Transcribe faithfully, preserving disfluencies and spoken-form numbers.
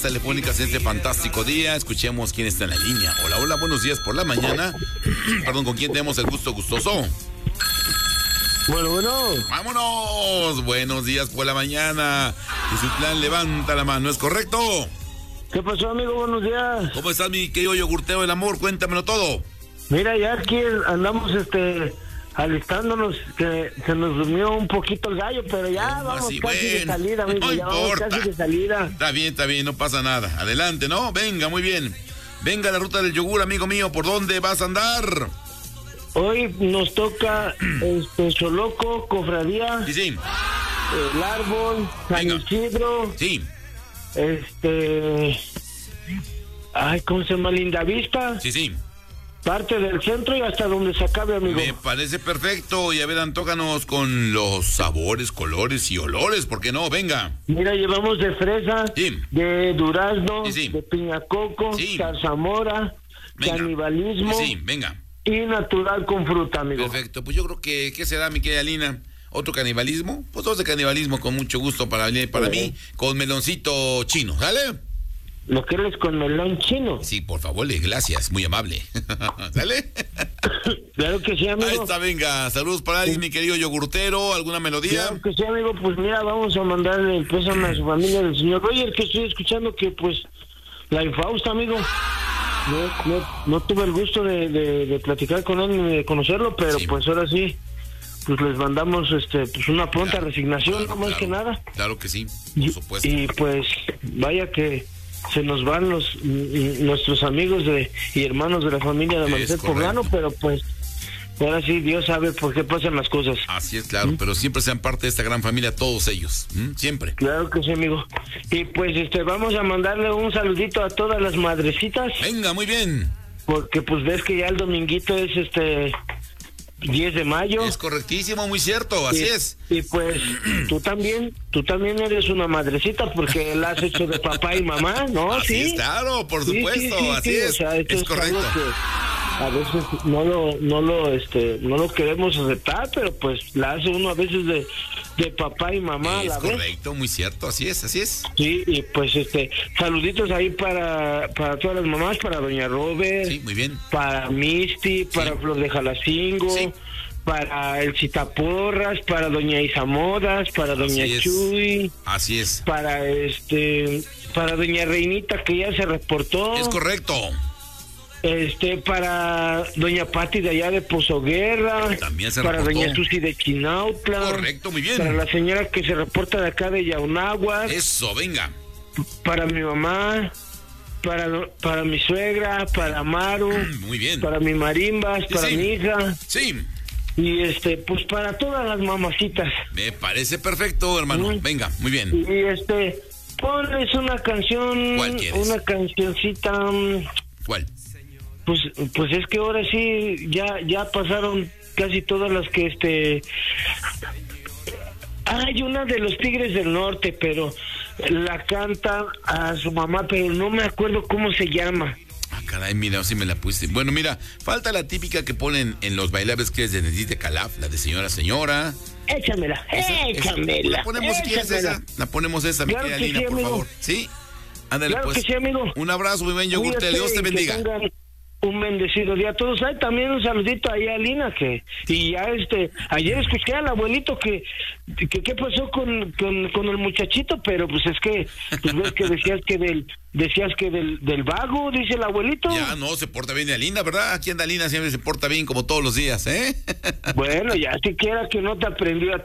Telefónicas este fantástico día. Escuchemos quién está en la línea. Hola, hola, buenos días por la mañana. Perdón, ¿con quién tenemos el gusto gustoso? Bueno, bueno. ¡Vámonos! Buenos días por la mañana. Tiziutlán, levanta la mano, ¿es correcto? ¿Qué pasó, amigo? Buenos días. ¿Cómo estás, mi querido yogurteo del amor? Cuéntamelo todo. Mira, ya aquí andamos, este... alistándonos, que se nos durmió un poquito el gallo, pero ya ¿Cómo vamos así? casi Bueno, de salida, amigo, no ya vamos importa. casi de salida. Está bien, está bien, no pasa nada. Adelante, ¿no? Venga, muy bien. Venga la ruta del yogur, amigo mío. ¿Por dónde vas a andar? Hoy nos toca este Choloco, Cofradía, Sí, sí. El Árbol, San Venga. Isidro, Sí, este... Ay, ¿cómo se llama? Lindavista, sí, sí. parte del centro y hasta donde se acabe, amigo. Me parece perfecto. Y a ver, antójanos con los sabores, colores y olores. ¿Por qué no? Venga. Mira, llevamos de fresa, Sí. de durazno, Sí, sí. de piñacoco, Sí. zarzamora, Venga. canibalismo Sí, venga. y natural con fruta, amigo. Perfecto. Pues yo creo que, ¿qué será, mi querida Lina? ¿Otro canibalismo? Pues dos de canibalismo con mucho gusto para, para mí, con meloncito chino. ¿Sale? ¿Lo quieres con melón chino? Sí, por favor, le gracias. Muy amable. ¿Sale? Claro que sí, amigo. Ahí está, venga. Saludos para alguien, mi querido yogurtero. ¿Alguna melodía? Claro que sí, amigo. Pues mira, vamos a mandarle el pésame a su familia del señor Roger, que estoy escuchando que, pues, la infausta, amigo. No, no, no tuve el gusto de, de, de platicar con él ni de conocerlo, pero Sí. pues ahora sí, pues les mandamos este pues una pronta Claro, resignación, claro, no más claro. que nada. Claro que sí, Y, por supuesto. y pues vaya que se nos van los mm, nuestros amigos de y hermanos de la familia de Es Amanecer correcto. Poblano, pero pues ahora sí Dios sabe por qué pasan las cosas. Así es, claro, pero siempre sean parte de esta gran familia todos ellos. ¿m? Siempre. Claro que sí, amigo. Y pues este vamos a mandarle un saludito a todas las madrecitas, Venga, muy bien. porque pues ves que ya el dominguito es este diez de mayo. Es correctísimo, muy cierto, así y, es. Y pues tú también, tú también eres una madrecita porque la has hecho de papá y mamá, ¿no? Así Sí. es, claro, por Sí, supuesto, sí, sí, así sí, es. o sea, esto es es correcto. algo que a veces no lo, no lo, este, no lo queremos aceptar, pero pues la hace uno a veces de, de papá y mamá a Es la vez. correcto, muy cierto, así es, así es. Sí, y pues este, saluditos ahí para, para todas las mamás, para doña Robert, Sí, muy bien. para Misty, para Sí. Flor de Jalacingo, Sí. para el Citaporras, para doña Isamodas, para doña Así es. Chuy, Así es. para este, para doña Reinita que ya se reportó. Es correcto. Este, para doña Pati de allá de Pozoguerra, También se para reportó. doña Susi de Chinautla, Correcto, muy bien. para la señora que se reporta de acá de Yaunáhuac, Eso, venga. para mi mamá, para para mi suegra, para Maru, Muy bien. para mi marimbas, Sí, para sí. mi hija Sí, y este, pues para todas las mamacitas. me parece perfecto, hermano. Mm. Venga, muy bien. Y este, ponles una canción, ¿Cuál quieres? una cancioncita. mm, ¿Cuál? Pues, pues es que ahora sí, ya, ya pasaron casi todas las que este... Hay una de los Tigres del Norte, pero la canta a su mamá, pero no me acuerdo cómo se llama. Ah, caray, mira, si me la puse. Bueno, mira, falta la típica que ponen en los bailables que es de Nedita Calaf, la de señora señora. Échamela, Esa- esa- échamela. La ponemos, si quieres, échamela. esa. La ponemos esa, mi Claro querida que Lina, sí, por amigo. favor. ¿Sí? Ándale, Claro pues. que sí, amigo. Un abrazo, mi buen yogur, Cuídate Dios te y que bendiga. tengan un bendecido día a todos. Hay también un saludito ahí a Lina, que y ya este ayer escuché al abuelito que que qué pasó con, con, con el muchachito, pero pues es que pues ves que decías que del decías que del, del vago, dice el abuelito. Ya no se porta bien de Alina, ¿verdad? Aquí anda Alina, siempre se porta bien como todos los días, ¿eh? Bueno, ya siquiera que no te aprendió a